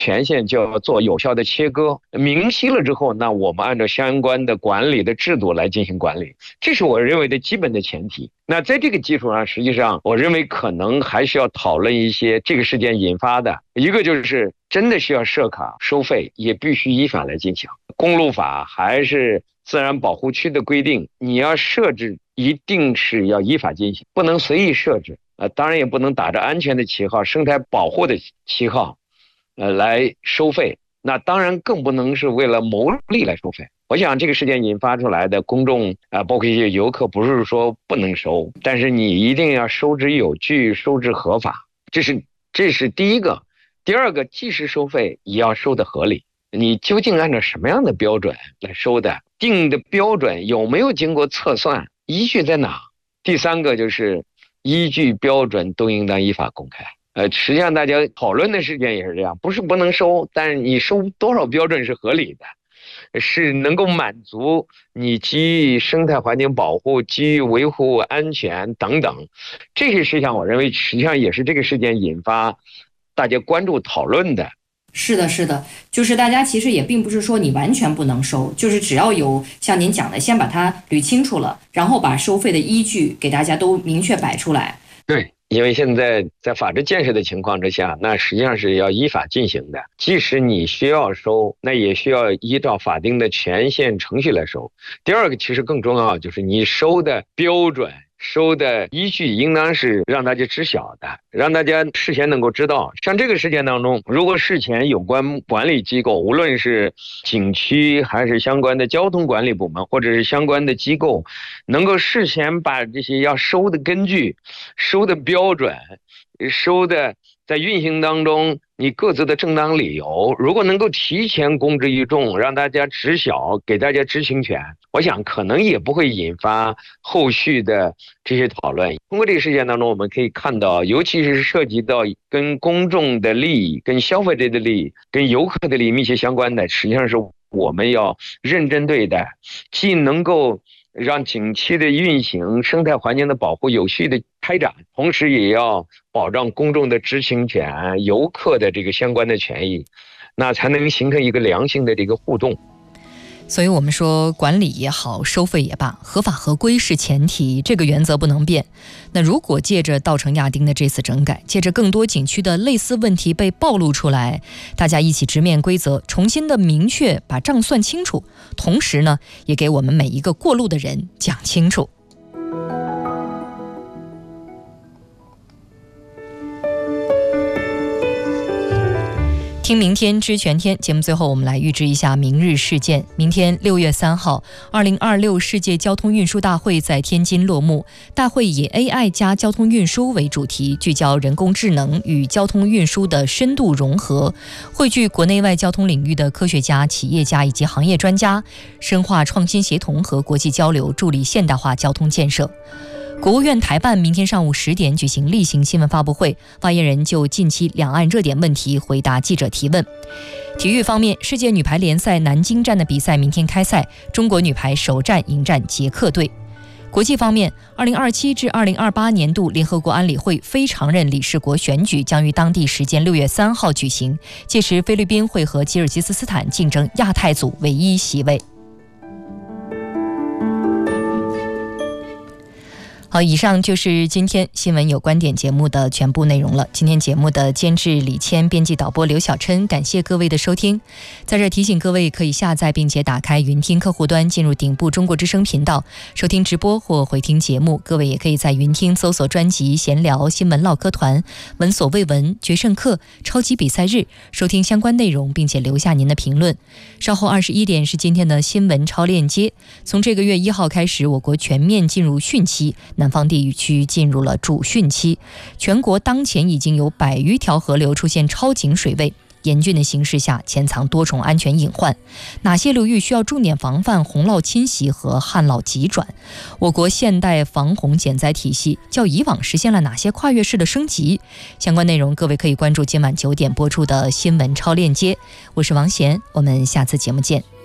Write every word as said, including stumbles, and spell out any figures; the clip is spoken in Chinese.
权限就要做有效的切割，明晰了之后，那我们按照相关的管理的制度来进行管理，这是我认为的基本的前提。那在这个基础上，实际上我认为可能还需要讨论一些这个事件引发的，一个就是真的需要设卡收费，也必须依法来进行。公路法还是自然保护区的规定，你要设置一定是要依法进行，不能随意设置。呃，当然也不能打着安全的旗号、生态保护的旗号，呃，来收费。那当然更不能是为了牟利来收费。我想这个事件引发出来的公众啊、呃，包括一些游客，不是说不能收，但是你一定要收之有据，收之合法，这是这是第一个。第二个，即时收费也要收得合理。你究竟按照什么样的标准来收的？定的标准有没有经过测算？依据在哪？第三个就是依据标准都应当依法公开。呃，实际上大家讨论的事件也是这样，不是不能收，但是你收多少标准是合理的，是能够满足你基于生态环境保护、基于维护安全等等这些事项。我认为实际上也是这个事件引发大家关注讨论的。 是的，是的，就是大家其实也并不是说你完全不能收，就是只要有像您讲的，先把它捋清楚了，然后把收费的依据给大家都明确摆出来。 对，因为现在在法治建设的情况之下，那实际上是要依法进行的。即使你需要收，那也需要依照法定的权限程序来收。第二个其实更重要，就是你收的标准、收的依据应当是让大家知晓的，让大家事先能够知道。像这个事件当中，如果事前有关管理机构，无论是景区还是相关的交通管理部门，或者是相关的机构，能够事前把这些要收的根据、收的标准、收的在运行当中你各自的正当理由，如果能够提前公之于众，让大家知晓，给大家知情权，我想可能也不会引发后续的这些讨论。通过这个事件当中，我们可以看到，尤其是涉及到跟公众的利益、跟消费者的利益、跟游客的利益密切相关的，实际上是我们要认真对待，既能够让景区的运行、生态环境的保护有序的开展，同时也要保障公众的知情权、游客的这个相关的权益，那才能形成一个良性的这个互动。 所以我们说管理也好，收费也罢，合法合规是前提，这个原则不能变。那如果借着稻城亚丁的这次整改，借着更多景区的类似问题被暴露出来，大家一起直面规则，重新的明确把账算清楚，同时呢也给我们每一个过路的人讲清楚。听明天知全天节目，最后我们来预知一下明日事件。明天六月三号，二零二六世界交通运输大会在天津落幕。大会以 A I 加交通运输为主题，聚焦人工智能与交通运输的深度融合，汇聚国内外交通领域的科学家、企业家以及行业专家，深化创新协同和国际交流，助力现代化交通建设。国务院台办明天上午十点举行例行新闻发布会，发言人就近期两岸热点问题回答记者提问。体育方面，世界女排联赛南京站的比赛明天开赛，中国女排首战迎战捷克队。国际方面，二零二七至二零二八年度联合国安理会非常任理事国选举将于当地时间六月三号举行，届时菲律宾会和吉尔吉斯斯坦竞争亚太组唯一席位。好，以上就是今天新闻有观点节目的全部内容了。今天节目的监制李谦，编辑导播刘小琛，感谢各位的收听。在这提醒各位，可以下载并且打开云听客户端，进入顶部中国之声频道收听直播或回听节目。各位也可以在云听搜索专辑闲聊、新闻唠嗑团、闻所未闻、决胜课、超级比赛日，收听相关内容，并且留下您的评论。稍后二十一点是今天的新闻超链接。从这个月一号开始，我国全面进入汛期，南方地区进入了主汛期，全国当前已经有百余条河流出现超警水位，严峻的形势下潜藏多重安全隐患。哪些流域需要重点防范洪涝侵袭和旱涝急转？我国现代防洪减灾体系较以往实现了哪些跨越式的升级？相关内容各位可以关注今晚九点播出的新闻超链接。我是王贤，我们下次节目见。